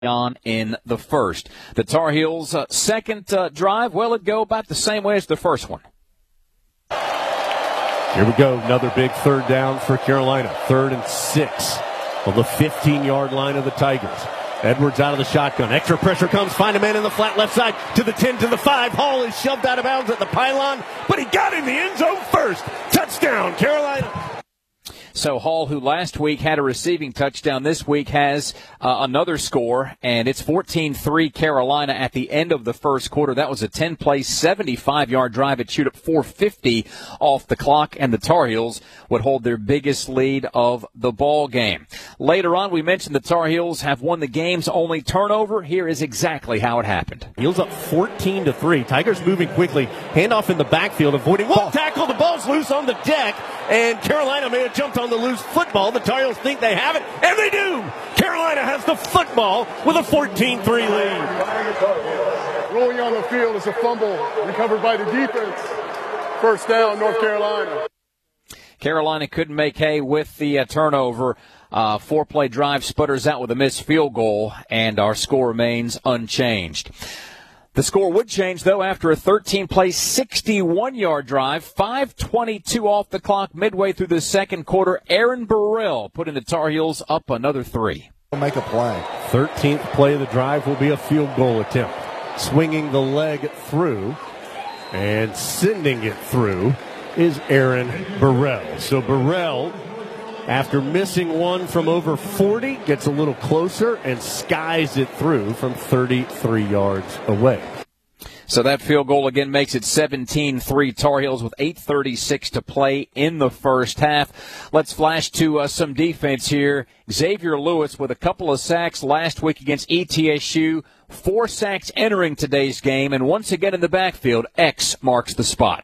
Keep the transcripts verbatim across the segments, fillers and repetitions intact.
on in the first. The Tar Heels' uh, second uh, drive, well, it'd go about the same way as the first one. Here we go, another big third down for Carolina. Third and six on the fifteen-yard line of the Tigers. Edwards out of the shotgun. Extra pressure comes. Find a man in the flat left side to the ten, to the five. Hall is shoved out of bounds at the pylon, but he got in the end zone first. Touchdown, Carolina. So Hall, who last week had a receiving touchdown, this week has uh, another score, and it's fourteen three Carolina at the end of the first quarter. That was a ten-play, seventy-five-yard drive. It chewed up four fifty off the clock, and the Tar Heels would hold their biggest lead of the ball game. Later on, we mentioned the Tar Heels have won the game's only turnover. Here is exactly how it happened. Heels up fourteen to three. Tigers moving quickly. Handoff in the backfield, avoiding one tackle. The ball's loose on the deck, and Carolina may have jumped on the loose football. The Tar Heels think they have it, and they do. Carolina has the football with a fourteen three lead. Rolling on the field is a fumble recovered by the defense. First down, North Carolina. Carolina couldn't make hay with the uh, turnover. Uh, four-play drive sputters out with a missed field goal, and our score remains unchanged. The score would change, though, after a thirteen-play, sixty-one-yard drive, five twenty-two off the clock midway through the second quarter. Aaron Burrell putting the Tar Heels up another three. Make a play. thirteenth play of the drive will be a field goal attempt. Swinging the leg through and sending it through is Aaron Burrell. So Burrell, after missing one from over forty, gets a little closer and skies it through from thirty-three yards away. So that field goal again makes it seventeen three Tar Heels with eight thirty-six to play in the first half. Let's flash to uh, some defense here. Xavier Lewis with a couple of sacks last week against E T S U. Four sacks entering today's game, and once again in the backfield, X marks the spot.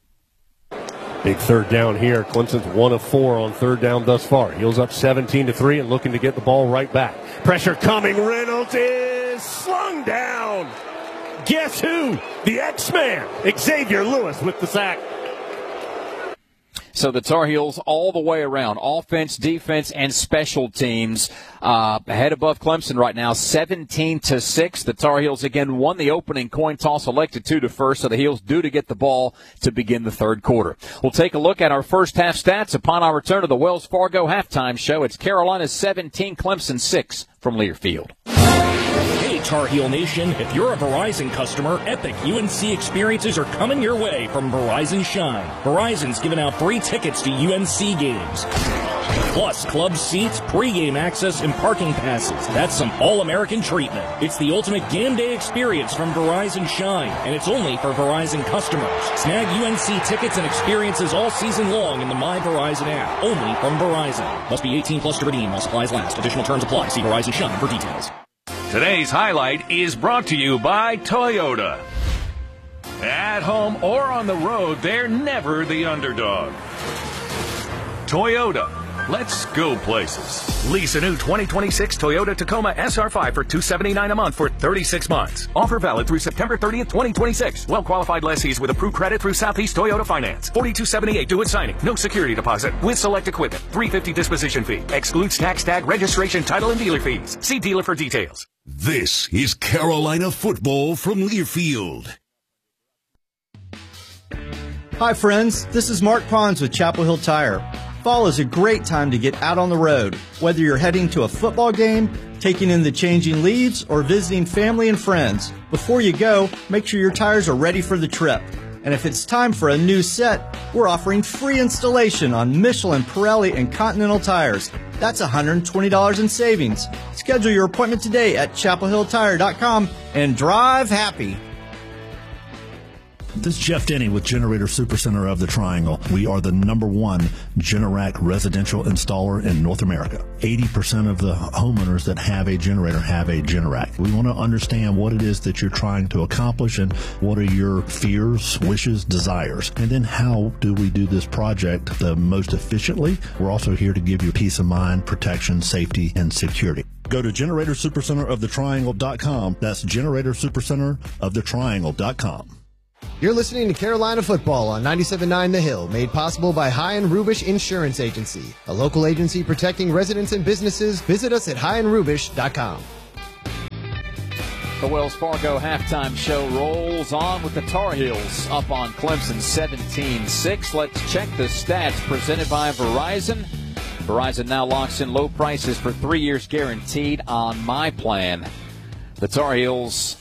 Big third down here. Clemson's one of four on third down thus far. Heels up seventeen to three and looking to get the ball right back. Pressure coming. Reynolds is slung down. Guess who? The X-Man, Xavier Lewis with the sack. So the Tar Heels all the way around, offense, defense, and special teams, uh, ahead above Clemson right now, seventeen to six. The Tar Heels again won the opening coin toss, elected two to first, so the Heels due to get the ball to begin the third quarter. We'll take a look at our first half stats upon our return to the Wells Fargo halftime show. It's Carolina seventeen, Clemson six from Learfield. Hey, Tar Heel Nation, if you're a Verizon customer, epic U N C experiences are coming your way from Verizon Shine. Verizon's giving out free tickets to U N C games, plus club seats, pregame access, and parking passes. That's some all-American treatment. It's the ultimate game day experience from Verizon Shine, and it's only for Verizon customers. Snag U N C tickets and experiences all season long in the My Verizon app, only from Verizon. Must be eighteen plus to redeem while supplies last. Additional terms apply. See Verizon Shine for details. Today's highlight is brought to you by Toyota. At home or on the road, they're never the underdog. Toyota. Let's go places. Lease a new twenty twenty-six Toyota Tacoma S R five for two hundred seventy-nine dollars a month for thirty-six months. Offer valid through September thirtieth, twenty twenty-six. Well-qualified lessees with approved credit through Southeast Toyota Finance. forty-two seventy-eight due at signing. No security deposit. With select equipment. three hundred fifty dollars disposition fee. Excludes tax, tag, registration, title, and dealer fees. See dealer for details. This is Carolina football from Learfield. Hi, friends. This is Mark Pons with Chapel Hill Tire. Fall is a great time to get out on the road, whether you're heading to a football game, taking in the changing leaves, or visiting family and friends. Before you go, make sure your tires are ready for the trip. And if it's time for a new set, we're offering free installation on Michelin, Pirelli, and Continental tires. That's one hundred twenty dollars in savings. Schedule your appointment today at chapel hill tire dot com and drive happy. This is Jeff Denny with Generator Supercenter of the Triangle. We are the number one Generac residential installer in North America. eighty percent of the homeowners that have a generator have a Generac. We want to understand what it is that you're trying to accomplish and what are your fears, wishes, desires. And then how do we do this project the most efficiently? We're also here to give you peace of mind, protection, safety, and security. Go to generator supercenter of the triangle dot com. That's generator supercenter of the triangle dot com. You're listening to Carolina Football on ninety-seven point nine The Hill, made possible by High and Rubish Insurance Agency, a local agency protecting residents and businesses. Visit us at high and rubish dot com. The Wells Fargo halftime show rolls on with the Tar Heels up on Clemson seventeen six. Let's check the stats presented by Verizon. Verizon now locks in low prices for three years guaranteed on My Plan. The Tar Heels,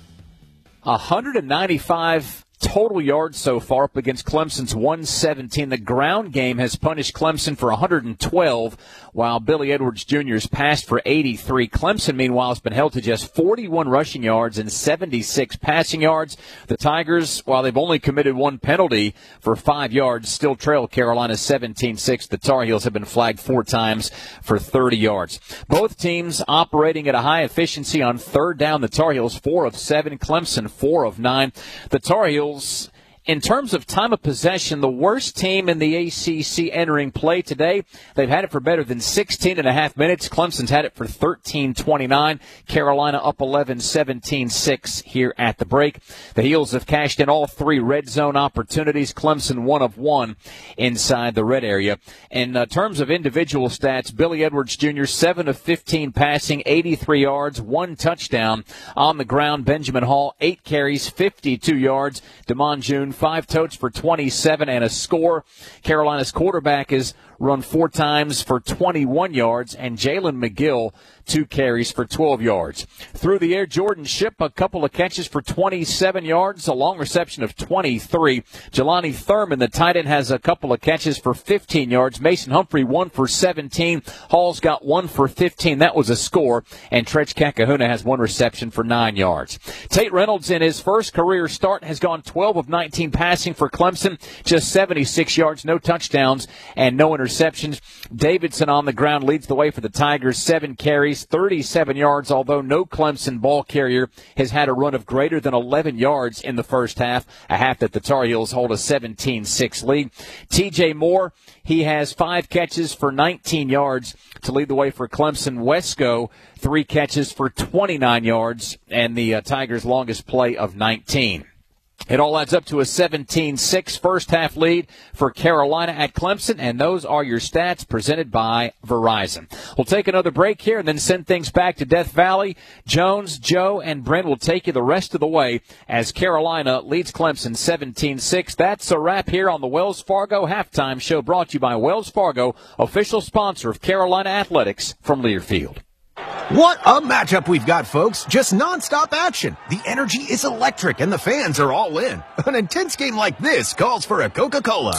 one hundred ninety-five total yards so far up against Clemson's one seventeen. The ground game has punished Clemson for one hundred twelve, while Billy Edwards Junior has passed for eighty-three. Clemson, meanwhile, has been held to just forty-one rushing yards and seventy-six passing yards. The Tigers, while they've only committed one penalty for five yards, still trail Carolina seventeen six. The Tar Heels have been flagged four times for thirty yards. Both teams operating at a high efficiency on third down. The Tar Heels four of seven, Clemson four of nine. The Tar Heels, in terms of time of possession, the worst team in the A C C entering play today. They've had it for better than sixteen and a half minutes. Clemson's had it for thirteen twenty-nine. Carolina up eleven, seventeen six here at the break. The Heels have cashed in all three red zone opportunities. Clemson one of one inside the red area. In uh, terms of individual stats, Billy Edwards Junior seven of fifteen passing, eighty-three yards, one touchdown. On the ground, Benjamin Hall, eight carries, fifty-two yards. Damon June, five totes for twenty-seven and a score. Carolina's quarterback has run four times for twenty-one yards, and Jalen McGill, two carries for twelve yards. Through the air, Jordan Shipp, a couple of catches for twenty-seven yards, a long reception of twenty-three. Jelani Thurman, the tight end, has a couple of catches for fifteen yards. Mason Humphrey, one for seventeen. Hall's got one for fifteen. That was a score. And Tretch Kakahuna has one reception for nine yards. Tate Reynolds, in his first career start, has gone twelve of nineteen passing for Clemson, just seventy-six yards, no touchdowns, and no interceptions. Davidson on the ground leads the way for the Tigers, seven carries, thirty-seven yards, although no Clemson ball carrier has had a run of greater than eleven yards in the first half, a half that the Tar Heels hold a seventeen six lead. T J Moore, he has five catches for nineteen yards to lead the way for Clemson. Wesco, three catches for twenty-nine yards, and the uh, Tigers' longest play of nineteen. It all adds up to a seventeen six first-half lead for Carolina at Clemson, and those are your stats presented by Verizon. We'll take another break here and then send things back to Death Valley. Jones, Joe, and Brent will take you the rest of the way as Carolina leads Clemson seventeen six. That's a wrap here on the Wells Fargo Halftime Show, brought to you by Wells Fargo, official sponsor of Carolina Athletics from Learfield. What a matchup we've got, folks. Just nonstop action. The energy is electric, and the fans are all in. An intense game like this calls for a Coca-Cola.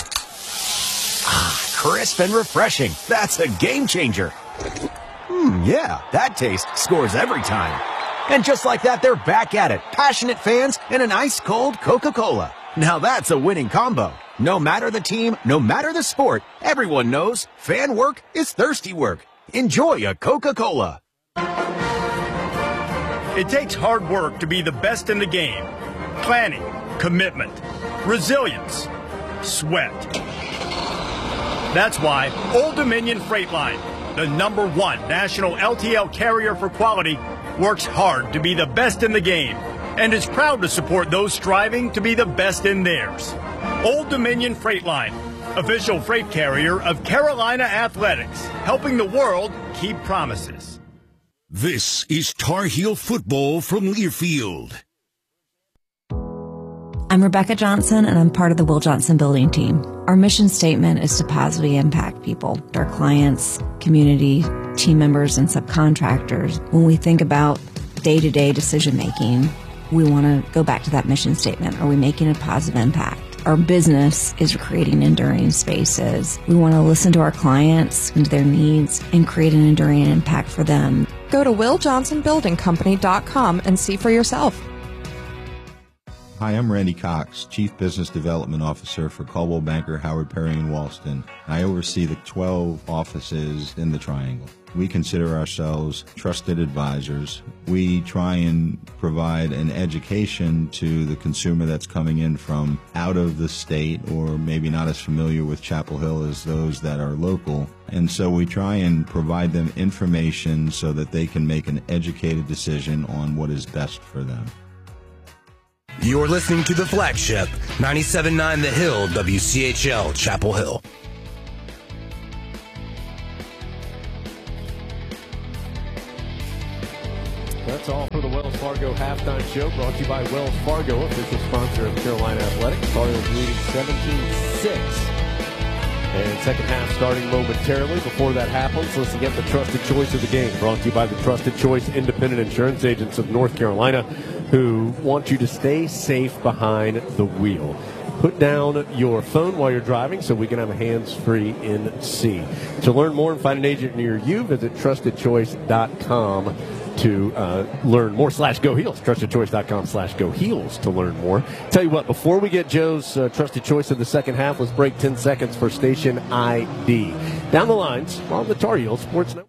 Ah, crisp and refreshing. That's a game changer. Hmm, yeah, that taste scores every time. And just like that, they're back at it. Passionate fans and an ice-cold Coca-Cola. Now that's a winning combo. No matter the team, no matter the sport, everyone knows fan work is thirsty work. Enjoy a Coca-Cola. It takes hard work to be the best in the game. Planning, commitment, resilience, sweat. That's why Old Dominion Freight Line, the number one national L T L carrier for quality, works hard to be the best in the game and is proud to support those striving to be the best in theirs. Old Dominion Freight Line, official freight carrier of Carolina Athletics, helping the world keep promises. This is Tar Heel football from Learfield. I'm Rebecca Johnson, and I'm part of the Will Johnson Building Team. Our mission statement is to positively impact people, our clients, community, team members, and subcontractors. When we think about day-to-day decision-making, we want to go back to that mission statement. Are we making a positive impact? Our business is creating enduring spaces. We want to listen to our clients and their needs and create an enduring impact for them. Go to will johnson building company dot com and see for yourself. Hi, I'm Randy Cox, Chief Business Development Officer for Coldwell Banker, Howard Perry, and Walston. I oversee the twelve offices in the Triangle. We consider ourselves trusted advisors. We try and provide an education to the consumer that's coming in from out of the state or maybe not as familiar with Chapel Hill as those that are local. And so we try and provide them information so that they can make an educated decision on what is best for them. You're listening to The Flagship, ninety-seven point nine The Hill, W C H L, Chapel Hill. that's all for the Wells Fargo Halftime Show, brought to you by Wells Fargo, official sponsor of Carolina Athletics. Tar Heels leading seventeen six. And second half starting momentarily. Before that happens, let's get the trusted choice of the game, brought to you by the Trusted Choice Independent Insurance Agents of North Carolina, who want you to stay safe behind the wheel. Put down your phone while you're driving so we can have a hands-free in C. To learn more and find an agent near you, visit trusted choice dot com to uh, learn more, slash Go Heels, trusted choice dot com slash Go Heels to learn more. Tell you what, before we get Joe's uh, Trusted Choice of the second half, let's break ten seconds for Station I D. Down the lines on the Tar Heels Sports Network.